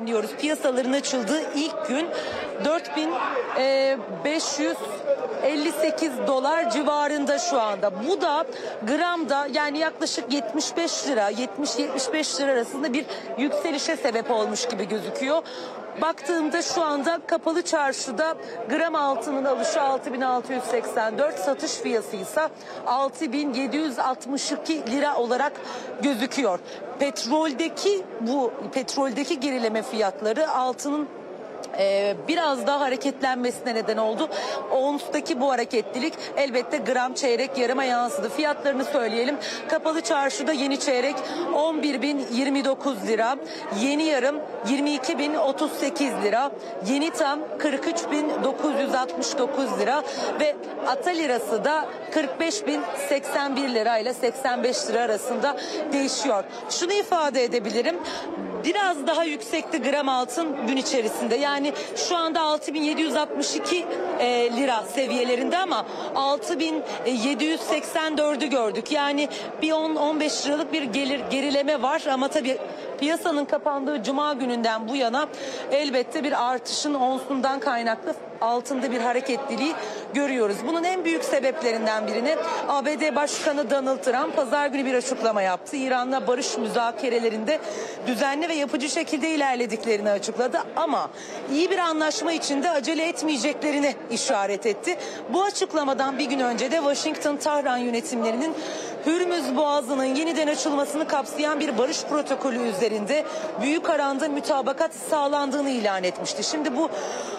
gözlemliyoruz. Piyasaların açıldığı ilk gün 4558 dolar civarında şu anda. Bu da gramda yani yaklaşık 75 lira, 70-75 lira arasında bir yükselişe sebep olmuş gibi gözüküyor. Baktığımda şu anda kapalı çarşıda gram altının alışı 6684, satış fiyatı ise 6762 lira olarak gözüküyor. Petroldeki gerileme fiyatları altının biraz daha hareketlenmesine neden oldu. Ons'taki bu hareketlilik elbette gram, çeyrek, yarıma yansıdı. Fiyatlarını söyleyelim. Kapalı çarşıda yeni çeyrek 11.029 lira, yeni yarım 22.038 lira, yeni tam 43.969 lira ve ata lirası da 45.081 lira ile 85 lira arasında değişiyor. Şunu ifade edebilirim. Biraz daha yüksekti gram altın gün içerisinde. Yani şu anda 6.762 lira seviyelerinde ama 6.784'ü gördük. Yani bir 10-15 liralık bir gerileme var ama tabii piyasanın kapandığı cuma gününden bu yana elbette bir artışın onsundan kaynaklı altında bir hareketliliği görüyoruz. Bunun en büyük sebeplerinden birini ABD Başkanı Donald Trump pazar günü bir açıklama yaptı. İran'la barış müzakerelerinde düzenli ve yapıcı şekilde ilerlediklerini açıkladı ama iyi bir anlaşma içinde acele etmeyeceklerini işaret etti. Bu açıklamadan bir gün önce de Washington-Tahran yönetimlerinin Hürmüz Boğazı'nın yeniden açılmasını kapsayan bir barış protokolü üzerinde büyük oranda mütabakat sağlandığını ilan etmişti. Şimdi bu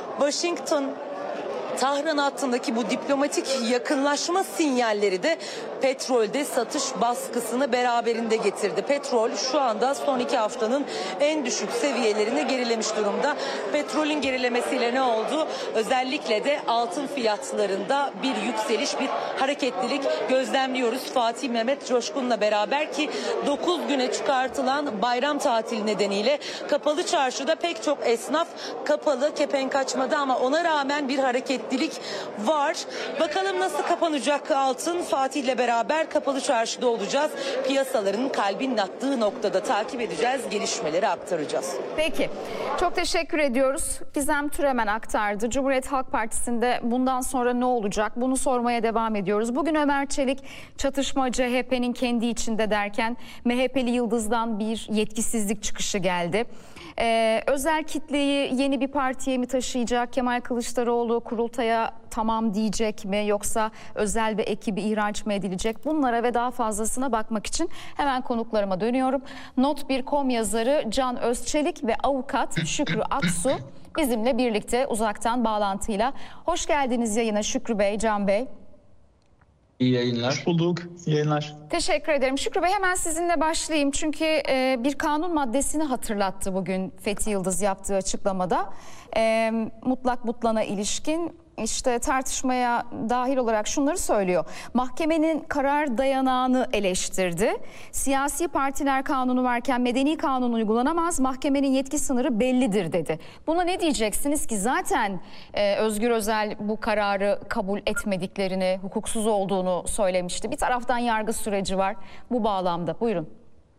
Washington-Tahran hattındaki bu diplomatik yakınlaşma sinyalleri de petrolde satış baskısını beraberinde getirdi. Petrol şu anda son 2 haftanın en düşük seviyelerine gerilemiş durumda. Petrolün gerilemesiyle ne oldu? Özellikle de altın fiyatlarında bir yükseliş, bir hareketlilik gözlemliyoruz. Fatih Mehmet Coşkun'la beraber ki 9 güne çıkartılan bayram tatili nedeniyle kapalı çarşıda pek çok esnaf kapalı, kepenk açmadı ama ona rağmen bir hareketlilik var. Bakalım nasıl kapanacak altın? Fatih'le beraber kapalı çarşıda olacağız. Piyasaların kalbinin attığı noktada takip edeceğiz. Gelişmeleri aktaracağız. Peki. Çok teşekkür ediyoruz. Gizem Türemen aktardı. Cumhuriyet Halk Partisi'nde bundan sonra ne olacak? Bunu sormaya devam ediyoruz. Bugün Ömer Çelik çatışma CHP'nin kendi içinde derken MHP'li Yıldız'dan bir yetkisizlik çıkışı geldi. Özel kitleyi yeni bir partiye mi taşıyacak? Kemal Kılıçdaroğlu kurultaya tamam diyecek mi? Yoksa özel bir ekibi ihraç mı edilecek? Bunlara ve daha fazlasına bakmak için hemen konuklarıma dönüyorum. Not1.com yazarı Can Özçelik ve avukat Şükrü Aksu bizimle birlikte uzaktan bağlantıyla. Hoş geldiniz yayına Şükrü Bey, Can Bey. İyi yayınlar. Hoş bulduk. İyi yayınlar. Teşekkür ederim. Şükrü Bey hemen sizinle başlayayım. Çünkü bir kanun maddesini hatırlattı bugün Fethi Yıldız yaptığı açıklamada. Mutlak mutlana ilişkin işte tartışmaya dahil olarak şunları söylüyor. Mahkemenin karar dayanağını eleştirdi. Siyasi partiler kanunu varken medeni kanun uygulanamaz. Mahkemenin yetki sınırı bellidir dedi. Buna ne diyeceksiniz ki zaten Özgür Özel bu kararı kabul etmediklerini, hukuksuz olduğunu söylemişti. Bir taraftan yargı süreci var bu bağlamda. Buyurun.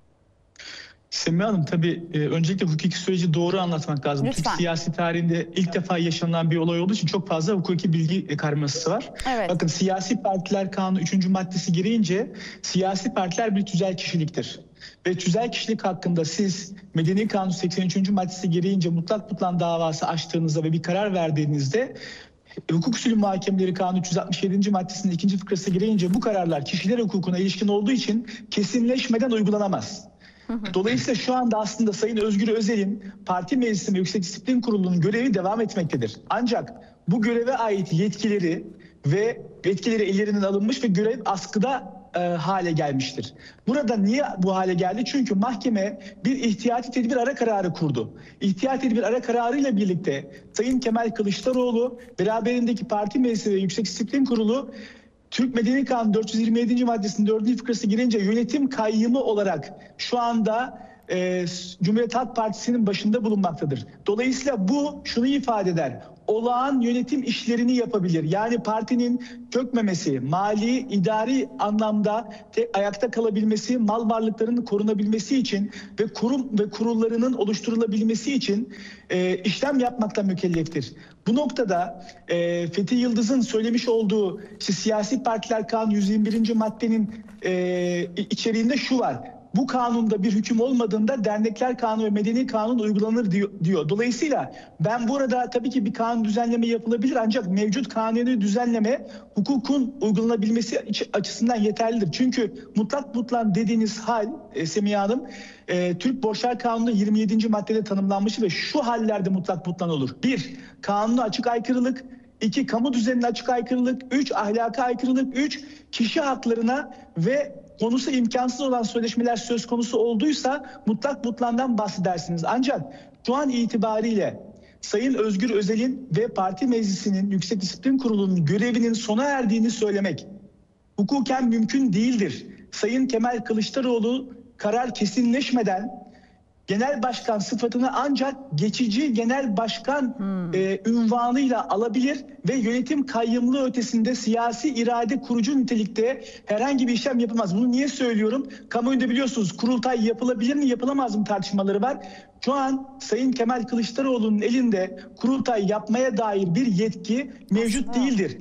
Semih Hanım, tabii öncelikle hukuki süreci doğru anlatmak lazım. Lütfen. Türk siyasi tarihinde ilk defa yaşanan bir olay olduğu için çok fazla hukuki bilgi karmaşası var. Evet. Bakın, siyasi partiler kanunu 3. maddesi gereğince siyasi partiler bir tüzel kişiliktir. Ve tüzel kişilik hakkında siz Medeni Kanun 83. maddesi gereğince mutlak mutlan davası açtığınızda ve bir karar verdiğinizde hukuk usulü muhakemeleri kanunu 367. maddesinin 2. fıkrası gereğince bu kararlar kişiler hukukuna ilişkin olduğu için kesinleşmeden uygulanamaz. Dolayısıyla şu anda aslında Sayın Özgür Özel'in parti meclisi ve Yüksek Disiplin Kurulu'nun görevi devam etmektedir. Ancak bu göreve ait yetkileri ellerinden alınmış ve görev askıda hale gelmiştir. Burada niye bu hale geldi? Çünkü mahkeme bir ihtiyati tedbir ara kararı kurdu. İhtiyati tedbir ara kararıyla birlikte Sayın Kemal Kılıçdaroğlu beraberindeki parti meclisi ve Yüksek Disiplin Kurulu Türk Medeni Kanunu 427. maddesinin 4. fıkrası girince yönetim kayyımı olarak şu anda Cumhuriyet Halk Partisi'nin başında bulunmaktadır. Dolayısıyla bu şunu ifade eder. Olağan yönetim işlerini yapabilir. Yani partinin çökmemesi, mali, idari anlamda ayakta kalabilmesi, mal varlıklarının korunabilmesi için ve kurum ve kurullarının oluşturulabilmesi için işlem yapmakla mükelleftir. Bu noktada Fethi Yıldız'ın söylemiş olduğu siyasi partiler kanunu 121. maddenin içeriğinde şu var. Bu kanunda bir hüküm olmadığında dernekler kanunu ve medeni kanun uygulanır diyor. Dolayısıyla ben burada tabii ki bir kanun düzenleme yapılabilir ancak mevcut kanuni düzenleme hukukun uygulanabilmesi açısından yeterlidir. Çünkü mutlak butlan dediğiniz hal Semiha Hanım Türk Borçlar Kanunu'nda 27. maddede tanımlanmış ve şu hallerde mutlak butlan olur. 1. Kanuna açık aykırılık. 2. Kamu düzenine açık aykırılık. 3. Ahlaka aykırılık. 3. Kişi haklarına ve konusu imkansız olan sözleşmeler söz konusu olduysa mutlak butlandan bahsedersiniz. Ancak şu an itibariyle Sayın Özgür Özel'in ve parti meclisinin Yüksek Disiplin Kurulu'nun görevinin sona erdiğini söylemek hukuken mümkün değildir. Sayın Kemal Kılıçdaroğlu karar kesinleşmeden genel başkan sıfatını ancak geçici genel başkan unvanıyla alabilir ve yönetim kayyımlığı ötesinde siyasi irade kurucu nitelikte herhangi bir işlem yapılmaz. Bunu niye söylüyorum? Kamuoyunda biliyorsunuz kurultay yapılabilir mi yapılamaz mı tartışmaları var. Şu an Sayın Kemal Kılıçdaroğlu'nun elinde kurultay yapmaya dair bir yetki mevcut değildir.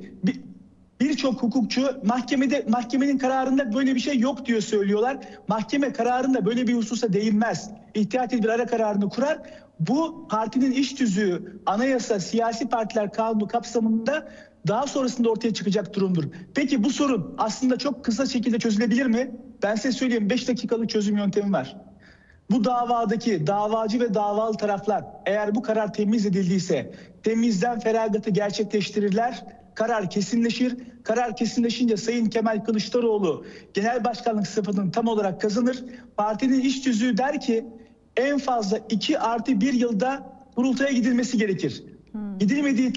Birçok hukukçu mahkemenin kararında böyle bir şey yok diyor söylüyorlar. Mahkeme kararında böyle bir hususa değinmez. İhtiyat tedbir ara kararını kurar. Bu partinin iş tüzüğü, anayasa, siyasi partiler kanunu kapsamında daha sonrasında ortaya çıkacak durumdur. Peki bu sorun aslında çok kısa şekilde çözülebilir mi? Ben size söyleyeyim 5 dakikalık çözüm yöntemi var. Bu davadaki davacı ve davalı taraflar eğer bu karar temiz edildiyse temizden feragatı gerçekleştirirler. Karar kesinleşir. Karar kesinleşince Sayın Kemal Kılıçdaroğlu genel başkanlık sıfatını tam olarak kazanır. Partinin iş tüzüğü der ki en fazla 2+1 yılda kurultaya gidilmesi gerekir. Gidilmediği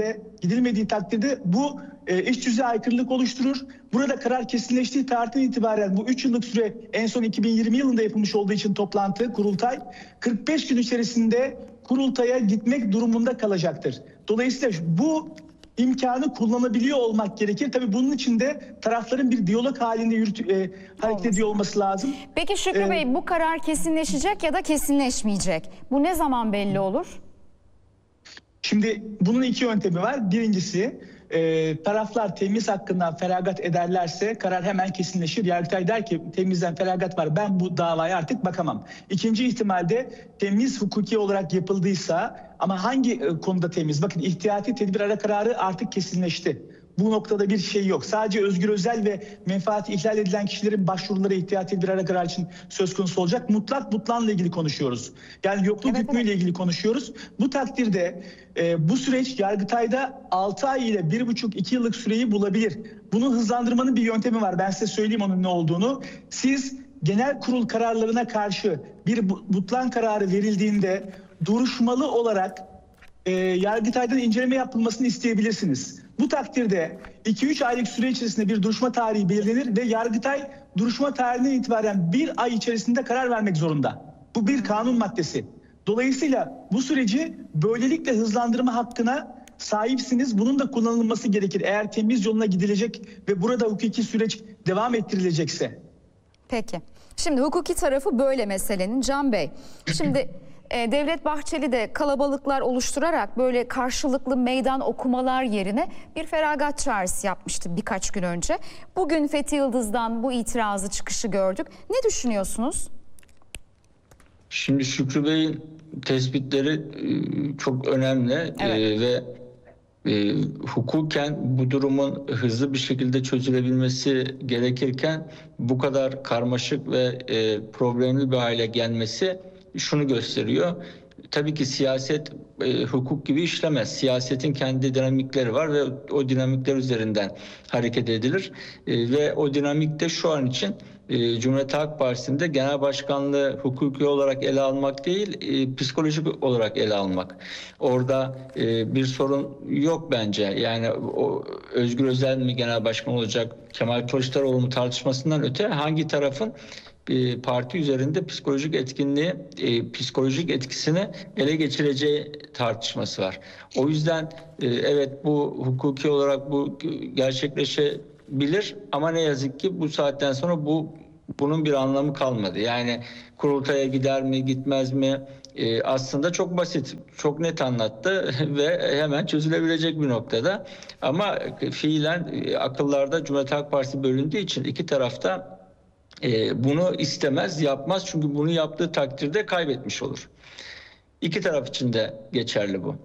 takdirde bu iş tüzüğe aykırılık oluşturur. Burada karar kesinleştiği tarihten itibaren bu 3 yıllık süre en son 2020 yılında yapılmış olduğu için toplantı, kurultay 45 gün içerisinde kurultaya gitmek durumunda kalacaktır. Dolayısıyla bu imkanı kullanabiliyor olmak gerekir. Tabii bunun için de tarafların bir diyalog halinde hareket ediyor olması lazım. Peki Şükrü Bey bu karar kesinleşecek ya da kesinleşmeyecek. Bu ne zaman belli olur? Şimdi bunun 2 yöntemi var. Birincisi taraflar temiz hakkından feragat ederlerse karar hemen kesinleşir. Yargıtay der ki temizden feragat var, ben bu davaya artık bakamam. İkinci ihtimalde temiz hukuki olarak yapıldıysa ama hangi konuda temiz? Bakın ihtiyati tedbir ara kararı artık kesinleşti. Bu noktada bir şey yok. Sadece Özgür Özel ve menfaati ihlal edilen kişilerin başvuruları ihtiyati tedbir ara kararı için söz konusu olacak. Mutlak butlanla ilgili konuşuyoruz. Yani yokluk hükmüyle ilgili konuşuyoruz. Bu takdirde bu süreç Yargıtay'da 6 ay ile 1,5-2 yıllık süreyi bulabilir. Bunu hızlandırmanın bir yöntemi var. Ben size söyleyeyim onun ne olduğunu. Siz genel kurul kararlarına karşı bir butlan kararı verildiğinde duruşmalı olarak Yargıtay'dan inceleme yapılmasını isteyebilirsiniz. Bu takdirde 2-3 aylık süre içerisinde bir duruşma tarihi belirlenir ve Yargıtay duruşma tarihinden itibaren 1 ay içerisinde karar vermek zorunda. Bu bir kanun maddesi. Dolayısıyla bu süreci böylelikle hızlandırma hakkına sahipsiniz. Bunun da kullanılması gerekir eğer temiz yoluna gidilecek ve burada hukuki süreç devam ettirilecekse. Peki. Şimdi hukuki tarafı böyle meselenin. Can Bey, şimdi Devlet Bahçeli de kalabalıklar oluşturarak böyle karşılıklı meydan okumalar yerine bir feragat çağrısı yapmıştı birkaç gün önce. Bugün Fethi Yıldız'dan bu itirazı çıkışı gördük. Ne düşünüyorsunuz? Şimdi Şükrü Bey'in tespitleri çok önemli. Evet. Hukuken bu durumun hızlı bir şekilde çözülebilmesi gerekirken bu kadar karmaşık ve problemli bir hale gelmesi şunu gösteriyor. Tabii ki siyaset hukuk gibi işlemez. Siyasetin kendi dinamikleri var ve o dinamikler üzerinden hareket edilir. Ve o dinamikte şu an için Cumhuriyet Halk Partisi'nde genel başkanlığı hukuki olarak ele almak değil, psikolojik olarak ele almak. Orada bir sorun yok bence. Yani o Özgür Özel mi genel başkan olacak, Kemal Kılıçdaroğlu mu tartışmasından öte hangi tarafın parti üzerinde psikolojik etkisini ele geçireceği tartışması var. O yüzden evet, bu hukuki olarak bu gerçekleşebilir ama ne yazık ki bu saatten sonra bunun bir anlamı kalmadı. Yani kurultaya gider mi gitmez mi? Aslında çok basit, çok net anlattı ve hemen çözülebilecek bir noktada. Ama fiilen akıllarda Cumhuriyet Halk Partisi bölündüğü için iki tarafta bunu istemez, yapmaz. Çünkü bunu yaptığı takdirde kaybetmiş olur. İki taraf için de geçerli bu.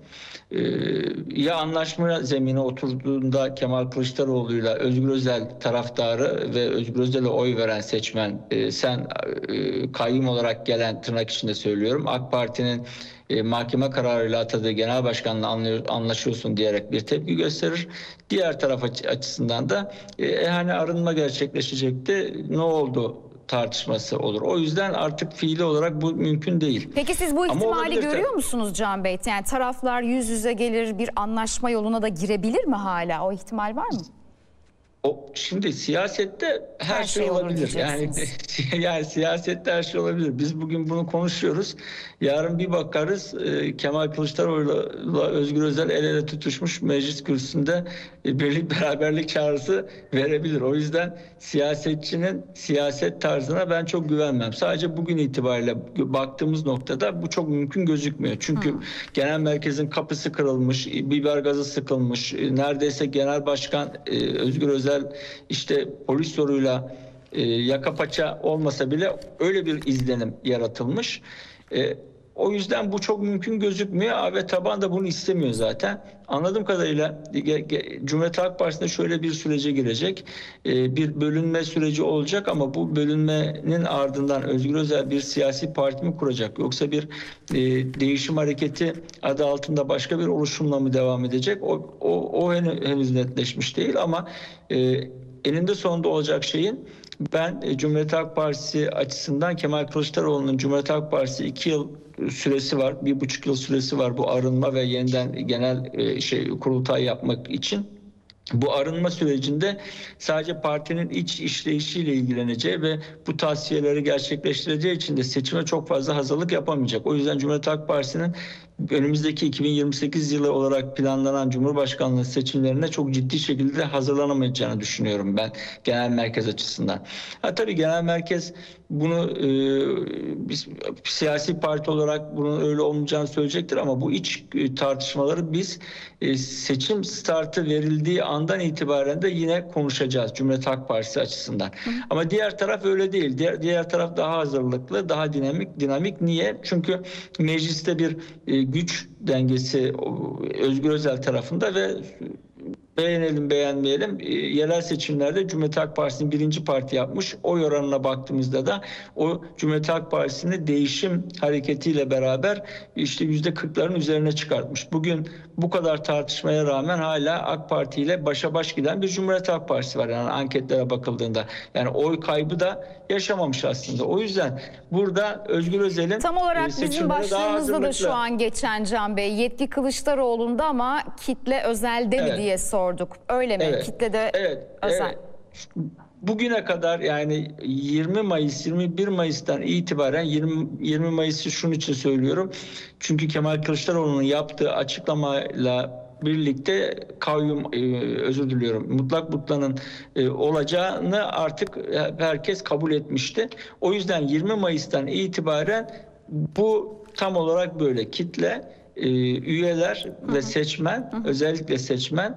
Ya anlaşma zemine oturduğunda Kemal Kılıçdaroğlu'yla Özgür Özel taraftarı ve Özgür Özel'e oy veren seçmen, sen kayyum olarak gelen, tırnak içinde söylüyorum, AK Parti'nin mahkeme kararıyla atadığı genel başkanla anlaşıyorsun diyerek bir tepki gösterir. Diğer taraf açısından da hani arınma gerçekleşecekti, ne oldu tartışması olur. O yüzden artık fiili olarak bu mümkün değil. Peki siz bu ihtimali olabilir görüyor musunuz Can Bey? Yani taraflar yüz yüze gelir, bir anlaşma yoluna da girebilir mi hala? O ihtimal var mı? Şimdi siyasette her şey olabilir. Yani siyasette her şey olabilir. Biz bugün bunu konuşuyoruz. Yarın bir bakarız Kemal Kılıçdaroğlu'yla Özgür Özel el ele tutuşmuş meclis kürsüsünde birlik beraberlik çağrısı verebilir. O yüzden siyasetçinin siyaset tarzına ben çok güvenmem. Sadece bugün itibariyle baktığımız noktada bu çok mümkün gözükmüyor. Çünkü genel merkezin kapısı kırılmış, biber gazı sıkılmış, neredeyse genel başkan Özgür Özel işte polis zoruyla yaka paça olmasa bile öyle bir izlenim yaratılmış. O yüzden bu çok mümkün gözükmüyor ve taban da bunu istemiyor zaten. Anladığım kadarıyla Cumhuriyet Halk Partisi'nde şöyle bir sürece girecek. Bir bölünme süreci olacak ama bu bölünmenin ardından Özgür Özel bir siyasi parti mi kuracak? Yoksa bir değişim hareketi adı altında başka bir oluşumla mı devam edecek? O henüz netleşmiş değil ama eninde sonunda olacak şeyin, ben Cumhuriyet Halk Partisi açısından Kemal Kılıçdaroğlu'nun Cumhuriyet Halk Partisi 2 yıl süresi var, 1,5 yıl süresi var bu arınma ve yeniden genel kurultay yapmak için. Bu arınma sürecinde sadece partinin iç işleyişiyle ilgileneceği ve bu tavsiyeleri gerçekleştireceği için de seçime çok fazla hazırlık yapamayacak. O yüzden Cumhuriyet Halk Partisi'nin önümüzdeki 2028 yılı olarak planlanan Cumhurbaşkanlığı seçimlerine çok ciddi şekilde hazırlanamayacağını düşünüyorum ben genel merkez açısından. Tabii genel merkez bunu biz siyasi parti olarak bunun öyle olmayacağını söyleyecektir ama bu iç tartışmaları biz seçim startı verildiği andan itibaren de yine konuşacağız Cumhuriyet Halk Partisi açısından. Ama diğer taraf öyle değil. Diğer taraf daha hazırlıklı, daha dinamik. Niye? Çünkü mecliste bir güç dengesi Özgür Özel tarafında ve beğenelim beğenmeyelim yerel seçimlerde Cumhuriyet Halk Partisi'nin birinci parti yapmış. Oy oranına baktığımızda da o Cumhuriyet Halk Partisi'ni değişim hareketiyle beraber işte %40'ların üzerine çıkartmış. Bugün bu kadar tartışmaya rağmen hala AK Parti ile başa baş giden bir Cumhuriyet Halk Partisi var. Yani anketlere bakıldığında. Yani oy kaybı da yaşamamış aslında. O yüzden burada Özgür Özel'in tam olarak bizim başlığımızda da şu an geçen Can Bey, yetki Kılıçdaroğlu'nda ama kitle Özel'de mi diye sorduk. Öyle mi? Evet. Kitlede Özel. Evet. Bugüne kadar yani 21 Mayıs'tan itibaren 20 Mayıs'ı şunun için söylüyorum. Çünkü Kemal Kılıçdaroğlu'nun yaptığı açıklamayla birlikte mutlak butlanın olacağını artık herkes kabul etmişti. O yüzden 20 Mayıs'tan itibaren bu tam olarak böyle kitle, üyeler ve seçmen, özellikle seçmen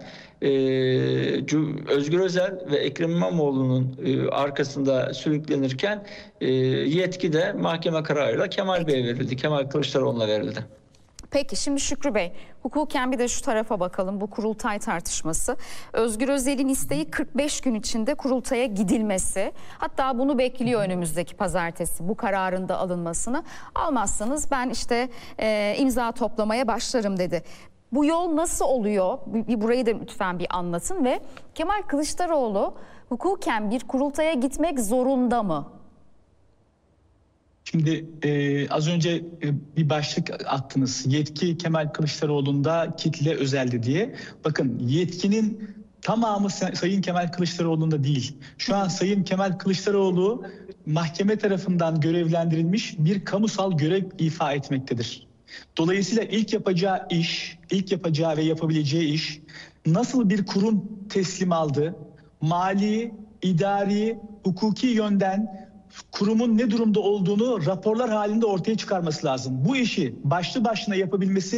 Özgür Özel ve Ekrem İmamoğlu'nun arkasında sürüklenirken yetki de mahkeme kararıyla Kemal Bey'e verildi. Kemal Kılıçdaroğlu'na verildi. Peki şimdi Şükrü Bey, hukuken bir de şu tarafa bakalım, bu kurultay tartışması. Özgür Özel'in isteği 45 gün içinde kurultaya gidilmesi. Hatta bunu bekliyor önümüzdeki pazartesi bu kararın da alınmasını. Almazsanız ben işte imza toplamaya başlarım dedi. Bu yol nasıl oluyor? Burayı da lütfen bir anlatın ve Kemal Kılıçdaroğlu hukuken bir kurultaya gitmek zorunda mı? Şimdi az önce bir başlık attınız. Yetki Kemal Kılıçdaroğlu'nda, kitle Özel'de diye. Bakın, yetkinin tamamı Sayın Kemal Kılıçdaroğlu'nda değil. Şu an Sayın Kemal Kılıçdaroğlu mahkeme tarafından görevlendirilmiş bir kamusal görev ifa etmektedir. Dolayısıyla ilk yapacağı ve yapabileceği iş nasıl bir kurum teslim aldı, mali, idari, hukuki yönden kurumun ne durumda olduğunu raporlar halinde ortaya çıkarması lazım. Bu işi başlı başına yapabilmesi